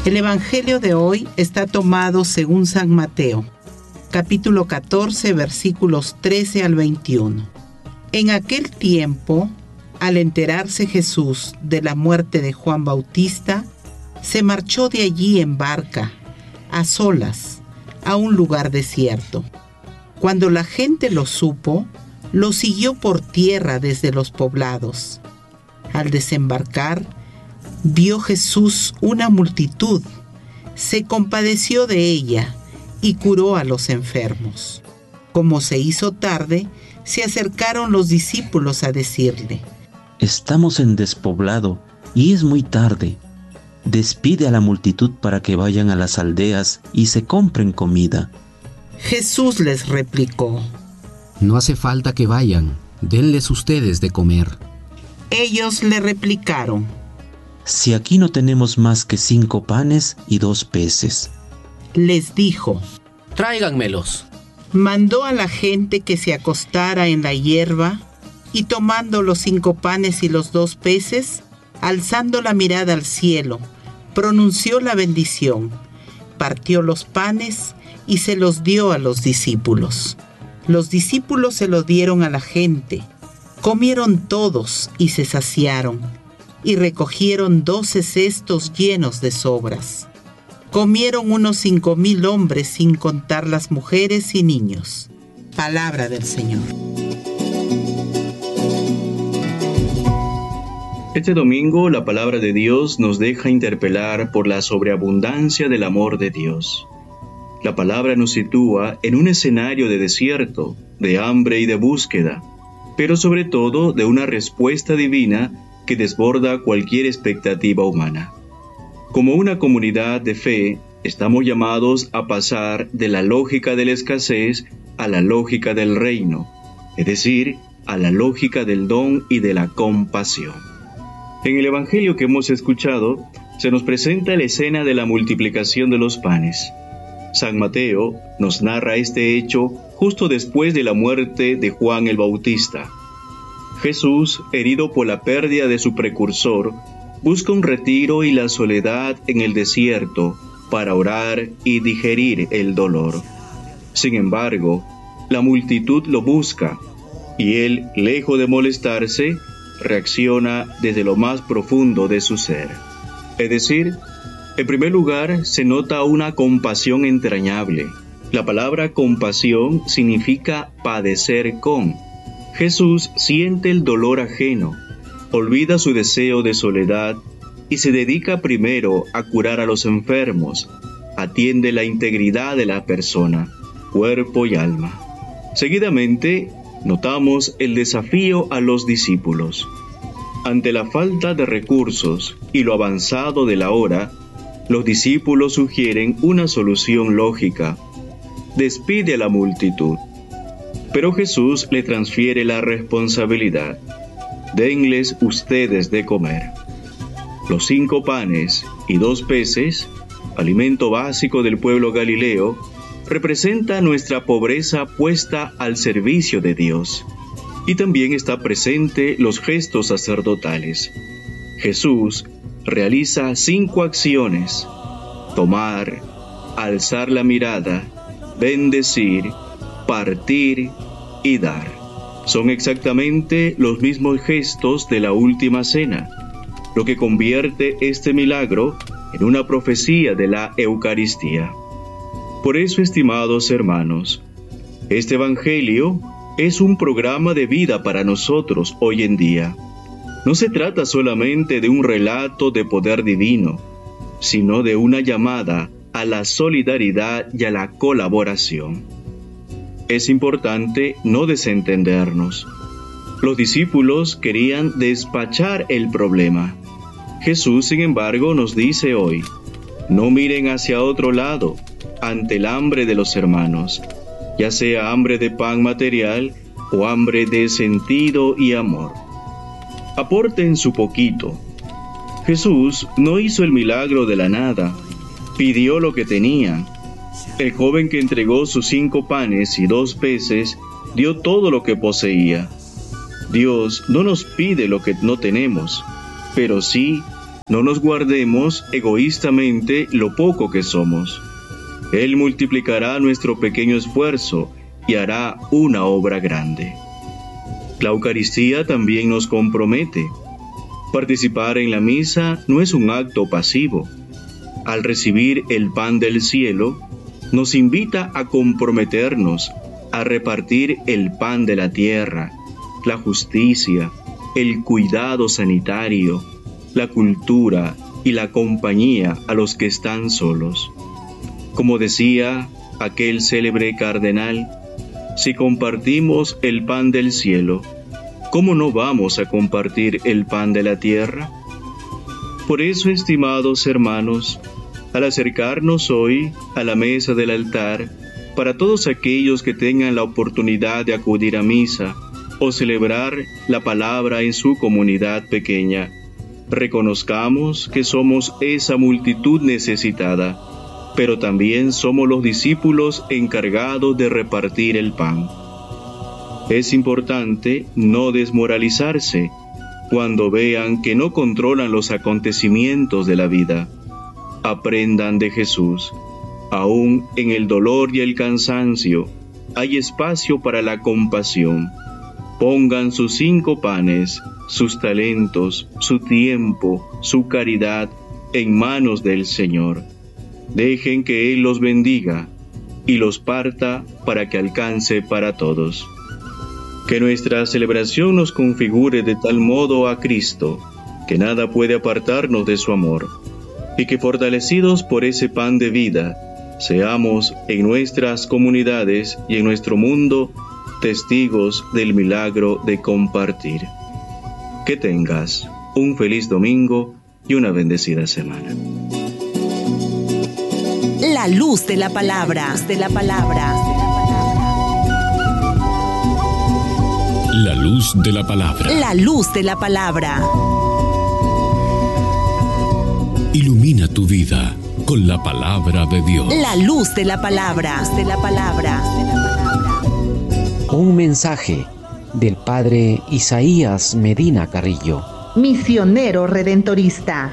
El Evangelio de hoy está tomado según San Mateo, capítulo 14, versículos 13 al 21. En aquel tiempo, al enterarse Jesús de la muerte de Juan Bautista, se marchó de allí en barca, a solas, a un lugar desierto. Cuando la gente lo supo, lo siguió por tierra desde los poblados. Al desembarcar, vio Jesús una multitud, se compadeció de ella y curó a los enfermos. Como se hizo tarde, se acercaron los discípulos a decirle: Estamos en despoblado y es muy tarde. Despide a la multitud para que vayan a las aldeas y se compren comida. Jesús les replicó: No hace falta que vayan, denles ustedes de comer. Ellos le replicaron: Si aquí no tenemos más que 5 panes y 2 peces. Les dijo: Tráiganmelos. Mandó a la gente que se acostara en la hierba y tomando los 5 panes y los 2 peces, alzando la mirada al cielo, pronunció la bendición, partió los panes y se los dio a los discípulos. Los discípulos se lo dieron a la gente. Comieron todos y se saciaron, y recogieron 12 cestos llenos de sobras. Comieron unos 5,000 hombres sin contar las mujeres y niños. Palabra del Señor. Este domingo la palabra de Dios nos deja interpelar por la sobreabundancia del amor de Dios. La palabra nos sitúa en un escenario de desierto, de hambre y de búsqueda, pero sobre todo de una respuesta divina que desborda cualquier expectativa humana. Como una comunidad de fe, estamos llamados a pasar de la lógica de la escasez a la lógica del reino, es decir, a la lógica del don y de la compasión. En el Evangelio que hemos escuchado, se nos presenta la escena de la multiplicación de los panes. San Mateo nos narra este hecho justo después de la muerte de Juan el Bautista. Jesús, herido por la pérdida de su precursor, busca un retiro y la soledad en el desierto para orar y digerir el dolor. Sin embargo, la multitud lo busca y él, lejos de molestarse, reacciona desde lo más profundo de su ser. Es decir, en primer lugar, se nota una compasión entrañable. La palabra compasión significa padecer con. Jesús siente el dolor ajeno, olvida su deseo de soledad y se dedica primero a curar a los enfermos, atiende la integridad de la persona, cuerpo y alma. Seguidamente, notamos el desafío a los discípulos. Ante la falta de recursos y lo avanzado de la hora, los discípulos sugieren una solución lógica: despide a la multitud. Pero Jesús le transfiere la responsabilidad: denles ustedes de comer. Los 5 panes y 2 peces, alimento básico del pueblo galileo, representa nuestra pobreza puesta al servicio de Dios. Y también está presente los gestos sacerdotales. Jesús realiza 5 acciones: tomar, alzar la mirada, bendecir, partir y dar. Son exactamente los mismos gestos de la última cena, lo que convierte este milagro en una profecía de la Eucaristía. Por eso, estimados hermanos, este Evangelio es un programa de vida para nosotros hoy en día. No se trata solamente de un relato de poder divino, sino de una llamada a la solidaridad y a la colaboración. Es importante no desentendernos. Los discípulos querían despachar el problema. Jesús, sin embargo, nos dice hoy: no miren hacia otro lado ante el hambre de los hermanos, ya sea hambre de pan material o hambre de sentido y amor. Aporten su poquito. Jesús no hizo el milagro de la nada, pidió lo que tenían. El joven que entregó sus 5 panes y 2 peces dio todo lo que poseía. Dios no nos pide lo que no tenemos, pero sí No nos guardemos egoístamente lo poco que somos. Él multiplicará nuestro pequeño esfuerzo y hará una obra grande. La Eucaristía también nos compromete. Participar en la misa no es un acto pasivo. Al recibir el pan del cielo, nos invita a comprometernos a repartir el pan de la tierra, la justicia, el cuidado sanitario, la cultura y la compañía a los que están solos. Como decía aquel célebre cardenal, si compartimos el pan del cielo, ¿cómo no vamos a compartir el pan de la tierra? Por eso, estimados hermanos, al acercarnos hoy a la mesa del altar, para todos aquellos que tengan la oportunidad de acudir a misa o celebrar la palabra en su comunidad pequeña, reconozcamos que somos esa multitud necesitada, pero también somos los discípulos encargados de repartir el pan. Es importante no desmoralizarse cuando vean que no controlan los acontecimientos de la vida. Aprendan de Jesús. Aún en el dolor y el cansancio hay espacio para la compasión. Pongan sus 5 panes, sus talentos, su tiempo, su caridad en manos del Señor. Dejen que Él los bendiga y los parta para que alcance para todos. Que nuestra celebración nos configure de tal modo a Cristo, que nada puede apartarnos de su amor, y que fortalecidos por ese pan de vida, seamos en nuestras comunidades y en nuestro mundo testigos del milagro de compartir. Que tengas un feliz domingo y una bendecida semana. La luz de la palabra. La luz de la palabra. La luz de la palabra. Ilumina tu vida con la palabra de Dios. La luz de la palabra. Un mensaje del padre Isaías Medina Carrillo, misionero redentorista.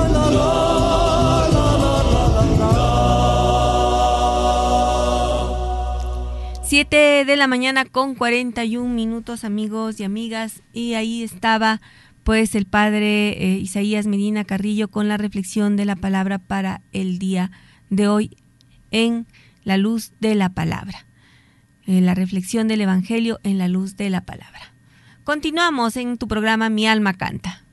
7 de la mañana con 41 minutos, amigos y amigas, y ahí estaba pues el padre Isaías Medina Carrillo con la reflexión de la palabra para el día de hoy en la luz de la palabra, la reflexión del Evangelio en la luz de la palabra. Continuamos en tu programa Mi Alma Canta.